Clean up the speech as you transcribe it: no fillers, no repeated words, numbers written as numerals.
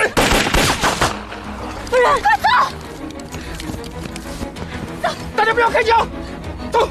夫人，快走！走！大家不要开枪！